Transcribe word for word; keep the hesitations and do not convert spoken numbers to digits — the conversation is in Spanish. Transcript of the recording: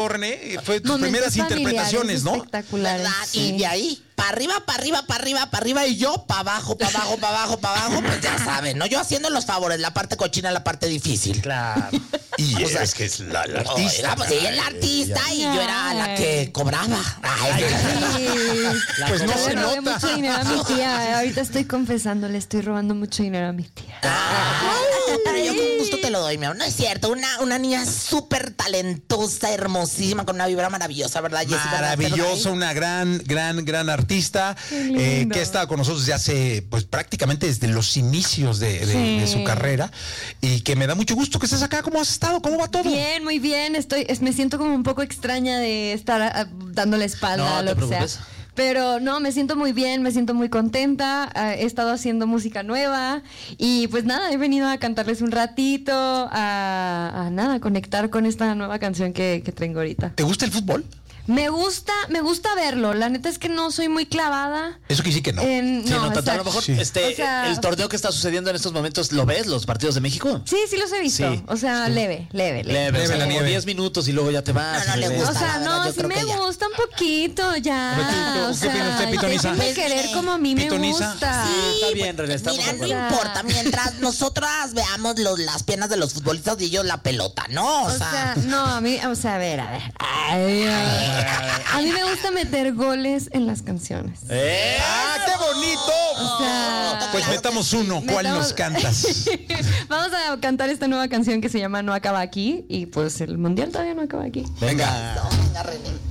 René, fue tus Momentos primeras interpretaciones, ¿no? Espectaculares. ¿Verdad? Sí. Y de ahí, para arriba, para arriba, para arriba, para arriba, y yo para abajo, para abajo, para abajo, para abajo, pues ya saben, ¿no? Yo haciendo los favores, la parte cochina, la parte difícil. Claro. Y O sea, es que es la, la No, artista. era, pues, ella es la artista y yo era la que cobraba. Ay, Sí. Pues no Yo se le robé nota. mucho dinero a mi tía. Ahorita estoy confesando, le estoy robando mucho dinero a mi tía. Ay, yo con gusto te lo doy, mi amor. No es cierto, una, una niña súper talentosa, hermosísima, con una vibra maravillosa, ¿verdad, Jessica? Maravillosa, una gran, gran, gran artista eh, que ha estado con nosotros desde hace, pues prácticamente desde los inicios de, de- Sí. de su carrera y que me da mucho gusto que estés acá. ¿Cómo has estado? ¿Cómo va todo? Bien, muy bien. Estoy, es- me siento como un poco extraña de estar ah, dando la espalda No a lo te que sea. preocupes. Pero no, me siento muy bien, me siento muy contenta. ah, he estado haciendo música nueva y pues nada, he venido a cantarles un ratito, a, a nada, conectar con esta nueva canción que, que tengo ahorita. ¿Te gusta el fútbol? Me gusta, me gusta verlo. La neta es que no soy muy clavada. Eso quiere decir que no. En, Sí, no, no, tanto. A exacto. lo mejor Sí. este, O sea- el torneo que está sucediendo en estos momentos, ¿lo ves? ¿Los partidos de México? Sí, sí los he visto. Sí. O sea, leve, leve, leve. Leve, o sea, la como nieve. diez minutos y luego ya te vas. No, no y le regresas. O gusta. sea, la verdad, no, yo sí creo me que ya. gusta un poquito ya. A ver, ¿qué- o qué opina sea, usted, Pitonisa? déjenme querer como a mí me Pitonisa. gusta. Sí, está bien, René, estamos Mira, de no acuerdo. importa, mientras nosotras veamos los, las piernas de los futbolistas y ellos la pelota, ¿no? O, O sea, no, a mí, o sea, a ver, a ver. Ay, ay. A mí me gusta meter goles en las canciones. ¡Eh! ¡Ah, qué bonito! O sea, Pues metamos uno. ¿Cuál metamos- nos cantas? Vamos a cantar esta nueva canción que se llama No acaba aquí y pues el mundial todavía no acaba aquí. Venga. venga, René.